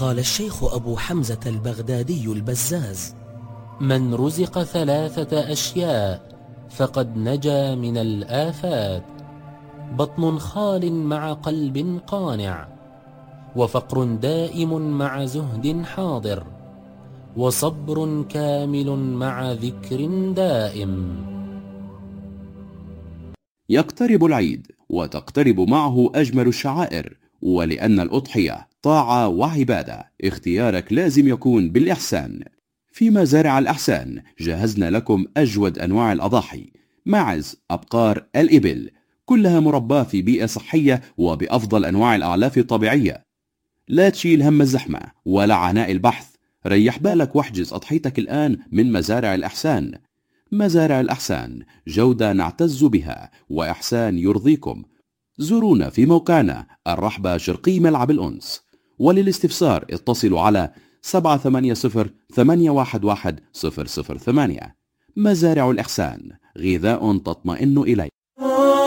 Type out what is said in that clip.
قال الشيخ أبو حمزة البغدادي البزاز: من رزق 3 أشياء فقد نجا من الآفات: بطن خال مع قلب قانع، وفقر دائم مع زهد حاضر، وصبر كامل مع ذكر دائم. يقترب العيد وتقترب معه أجمل الشعائر، ولأن الأضحية طاعة وعبادة اختيارك لازم يكون بالإحسان. في مزارع الإحسان جهزنا لكم أجود أنواع الأضاحي: ماعز، أبقار، الإبل، كلها مرباة في بيئة صحية وبأفضل أنواع الأعلاف الطبيعية. لا تشيل هم الزحمة ولا عناء البحث، ريح بالك واحجز أضحيتك الآن من مزارع الإحسان. مزارع الإحسان، جودة نعتز بها وإحسان يرضيكم. زورونا في موقعنا الرحبة شرقي ملعب الأنس، وللاستفسار اتصلوا على 780-811-008. مزارع الإحسان، غذاء تطمئن إليه.